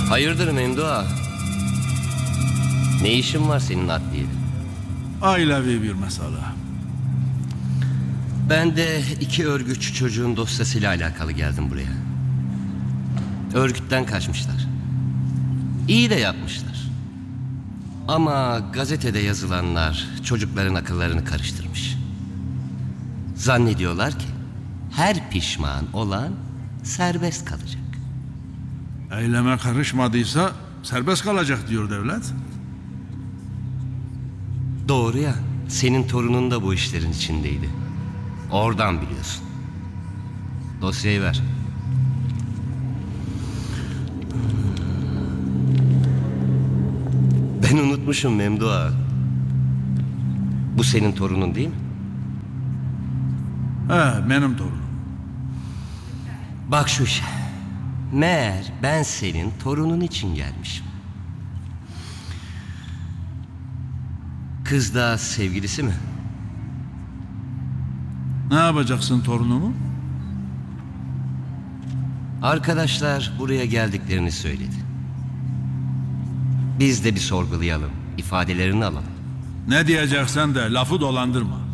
Hayırdır Memduha? Ne işin var senin adliyede? Ailevi bir mesele. Ben de 2 örgütçü çocuğun dosyasıyla alakalı geldim buraya. Örgütten kaçmışlar. İyi de yapmışlar. Ama gazetede yazılanlar çocukların akıllarını karıştırmış. Zannediyorlar ki her pişman olan serbest kalacak. Eyleme karışmadıysa serbest kalacak diyor devlet. Doğru ya, senin torunun da bu işlerin içindeydi. Oradan biliyorsun. Dosyayı ver. Ben unutmuşum Memduha. Bu senin torunun değil mi? He, benim torunum. Bak şu işe. Meğer ben senin torunun için gelmişim. Kız da sevgilisi mi? Ne yapacaksın torunumu? Arkadaşlar buraya geldiklerini söyledi. Biz de bir sorgulayalım, ifadelerini alalım. Ne diyeceksen de lafı dolandırma.